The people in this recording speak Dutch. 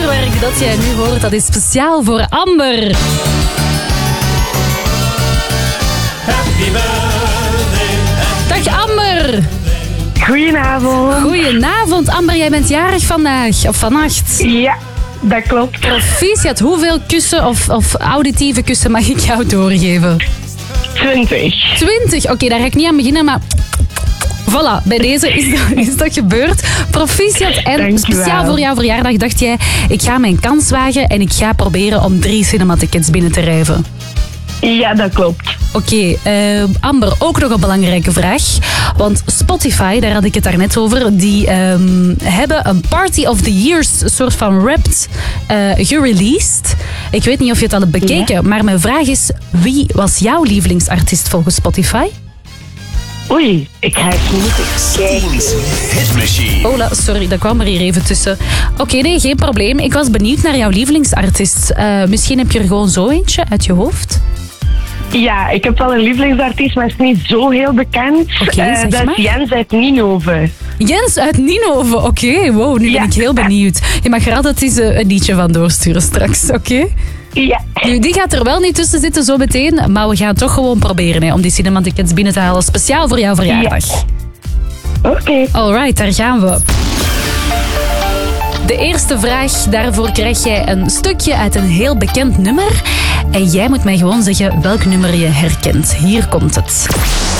uurwerk dat jij nu hoort, dat is speciaal voor Amber. Happy birthday. Dag Amber. Goedenavond. Goedenavond Amber, jij bent jarig vandaag, of vannacht. Ja, dat klopt. Proficiat, hoeveel kussen of auditieve kussen mag ik jou doorgeven? 20. 20, oké, daar ga ik niet aan beginnen, maar... Voilà, bij deze is dat gebeurd. Proficiat en Dankjewel. speciaal voor jouw verjaardag dacht jij... Ik ga mijn kans wagen en ik ga proberen om 3 cinematickets binnen te rijven. Ja, dat klopt. Oké, Amber, ook nog een belangrijke vraag. Want Spotify, daar had ik het daarnet over, die hebben een Party of the Years soort van Wrapped gereleased. Ik weet niet of je het al hebt bekeken, maar mijn vraag is, wie was jouw lievelingsartiest volgens Spotify? Oei, ik ga even moeten kijken. Hitmachine. Ola, sorry, dat kwam er hier even tussen. Oké, nee, geen probleem. Ik was benieuwd naar jouw lievelingsartiest. Misschien heb je er gewoon zo eentje uit je hoofd. Ja, ik heb wel een lievelingsartiest, maar het is niet zo heel bekend. Oké, zeg dat maar. is Jens uit Ninove. Jens uit Ninove, oké. Wow, nu ben ik heel benieuwd. Je mag er altijd eens een liedje van doorsturen straks, oké? Ja. Nu, die gaat er wel niet tussen zitten zo meteen, maar we gaan toch gewoon proberen hè, om die cinematickets binnen te halen. Speciaal voor jouw verjaardag. Oké. Alright, daar gaan we. De eerste vraag, daarvoor krijg jij een stukje uit een heel bekend nummer. En jij moet mij gewoon zeggen welk nummer je herkent. Hier komt het.